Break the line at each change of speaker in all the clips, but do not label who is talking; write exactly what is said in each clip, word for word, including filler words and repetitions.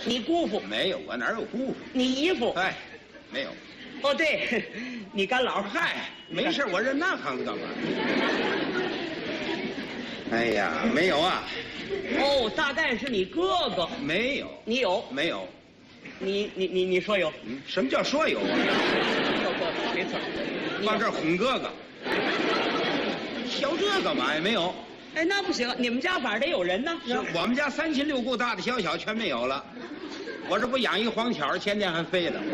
你姑父？
没有，我哪有姑父？
你姨父？
哎，没有。
哦，对，你干老。
嗨，没事，我认那行子干嘛？哎呀，没有啊。
哦，大概是你哥哥。
没有。
你有？
没有。
你你你你说有？
嗯，什么叫说有啊？
有哥哥，没错。
往这儿哄哥哥，挑这干嘛呀？没有。
哎，那不行，你们家反正得有人呢。
是我们家三亲六故，大大小小全没有了。我这不养一黄巧，前天还飞了。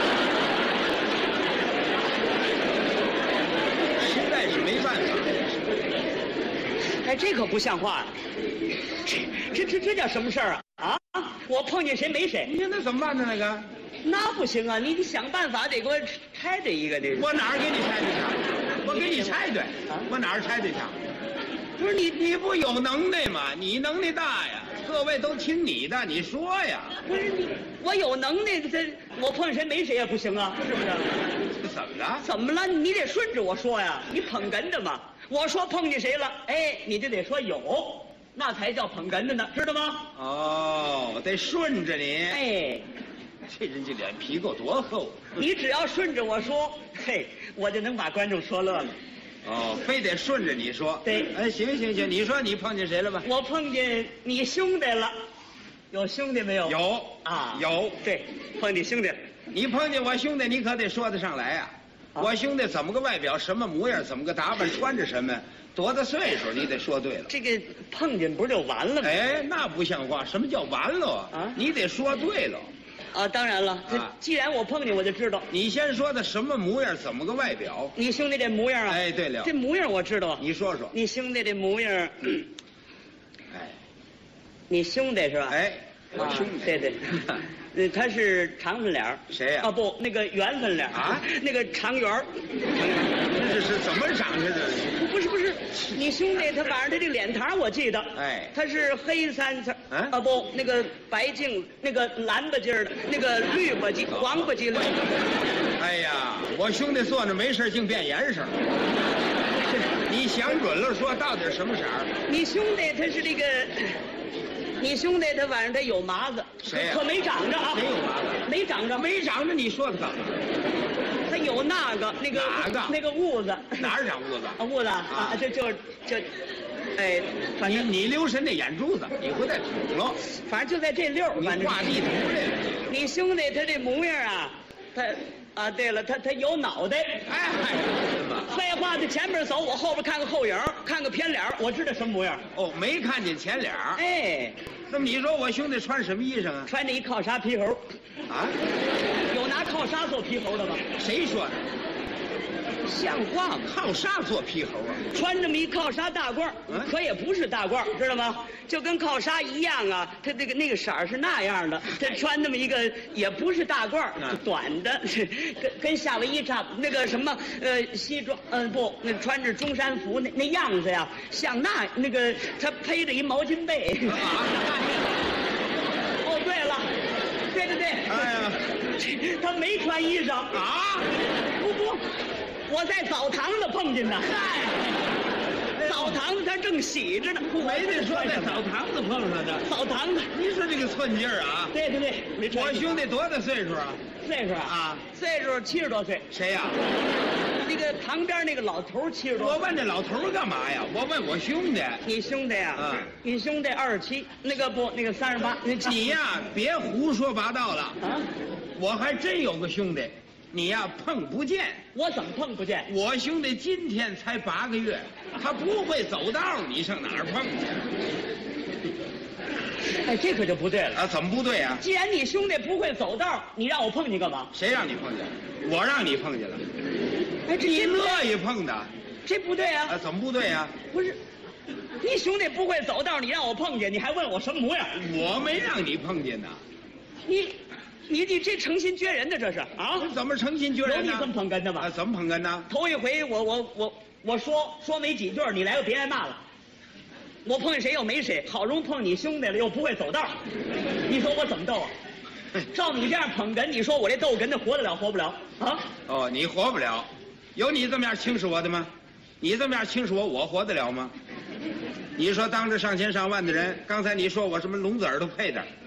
实在是没办法。
哎，这可不像话啊！这这这这叫什么事儿啊？啊！我碰见谁没谁。
你那怎么办呢？那个？
那不行啊！你你想办法得给我拆对一个这。
我哪儿给你拆对去？我给你拆对。我哪儿拆对去？不是你，你不有能耐吗？你能耐大呀，各位都听你的，你说呀。
不是你，我有能耐，这我碰见谁没谁也不行啊，是不是？
怎么了？
怎么了？你得顺着我说呀，你捧哏的嘛。我说碰见谁了，哎，你就得说有，那才叫捧哏的呢，知道吗？
哦，得顺着你。
哎，
这人这脸皮够多厚。
你只要顺着我说，嘿，我就能把观众说乐了。
哦，非得顺着你说。
对，
哎，行行行，你说你碰见谁了吧？
我碰见你兄弟了，有兄弟没有？
有
啊，
有。
对，碰见兄弟。
你碰见我兄弟，你可得说得上来呀、啊。我兄弟怎么个外表，什么模样，怎么个打扮，穿着什么，多大岁数，你得说对了。
这个碰见不是就完了吗？
哎，那不像话，什么叫完了啊？你得说对了。
啊，当然了，这既然我碰见，我就知道。
你先说的什么模样，怎么个外表？
你兄弟这模样啊？
哎，对了，
这模样我知道。
你说说。
你兄弟这模样，
哎，
你兄弟是吧？
哎，我兄弟。
对对，呃，他是长粉脸。
谁呀？
啊不，那个圆粉脸
啊，
那个长圆儿。
这是怎么长的这？
不是不是，你兄弟他反正他这脸膛我记得，
哎，
他是黑三层，
啊
啊不，那个白净，那个蓝吧唧的，那个绿吧唧，黄吧唧的。
哎呀，我兄弟坐那没事净变颜色。你想准了说到底什么色儿？
你兄弟他是这个，你兄弟他反正他有麻子，
谁呀？
可没长着啊。
谁有麻子？
没长着，
没长着，你说他干嘛？
他有那个那个
哪个
那个痦子？
哪儿长痦子？
啊痦子啊，这就这，哎，反正
你留神那眼珠子，你回再捅了。
反正就在这溜儿，
你画地图来了。
你兄弟他这模样啊，他啊，对了，他他有脑袋。
哎，
废话，他前面走，我后边看个后影，看个偏脸，我知道什么模样。
哦，没看见前脸。
哎，
那么你说我兄弟穿什么衣裳啊？
穿着一靠纱皮猴。
啊？
有拿靠纱做皮猴的吗？
谁说的？像话吗？靠纱做皮猴啊？
穿这么一靠纱大褂，嗯、可也不是大褂，知道吗？就跟靠纱一样啊，他那个那个色儿是那样的。他穿那么一个也不是大褂，嗯、短的，跟跟夏威夷差那个什么呃西装，嗯、呃、不，那穿着中山服那那样子呀，像那那个他披着一毛巾被。啊、哦，对了，对对对，
哎呀，
他没穿衣裳
啊，
不不。我在澡堂子碰见的，澡堂子他正洗着呢。
没得说在澡堂子碰上的。
澡堂子，
你说这个寸劲儿啊！
对对对，没错。
我兄弟多大岁数啊？
岁数啊？啊，岁数七十多岁。
谁呀、啊？
那个旁边那个老头七十多。
我问这老头干嘛呀？我问我兄弟。
你兄弟呀、啊？啊，你兄弟二十七，那个不，那个三十八。
你呀，别胡说八道了啊！我还真有个兄弟。你呀碰不见，
我怎么碰不见？
我兄弟今天才八个月，他不会走道，你上哪儿碰
去？哎，这可就不对了
啊！怎么不对啊？
既然你兄弟不会走道，你让我碰你干嘛？
谁让你碰见？我让你碰见了。
哎，这
你乐意碰的？
这不对啊！
啊，怎么不对啊？
不是，你兄弟不会走道，你让我碰见，你还问我什么模样？
我没让你碰见呢。
你。你你这诚心撅人的这是啊？
怎么诚心撅人呢？
有你这么捧哏的吗？
啊，怎么捧哏呢？
头一回我我我我说说没几句，你来个别挨骂了。我碰见谁又没谁，好容易碰你兄弟了，又不会走道，你说我怎么斗啊？照你这样捧哏，你说我这逗哏的活得了活不了啊？
哦，你活不了，有你这么样轻视我的吗？你这么样轻视我，我活得了吗？你说当着上千上万的人，刚才你说我什么聋子耳朵配的？